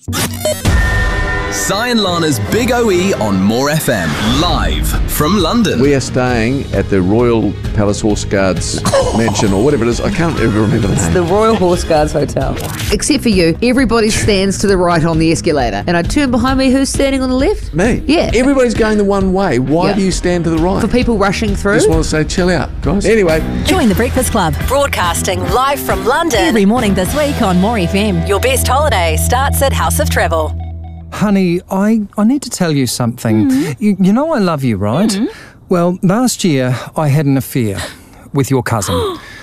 Si and Lana's Big OE on More FM, live from London. We are staying at the Royal Palace Horse Guards Mansion, or whatever it is. I can't ever remember the name. The Royal Horse Guards Hotel. Except for you, everybody stands to the right on the escalator. And I turn behind me, who's standing on the left? Me? Yeah. Everybody's going the one way. Why do you stand to the right? For people rushing through. I just want to say, chill out, guys. Anyway. Join the Breakfast Club. Broadcasting live from London. Every morning this week on More FM. Your best holiday starts at House of Travel. Honey, I need to tell you something. You know I love you, right? Well, last year I had an affair with your cousin.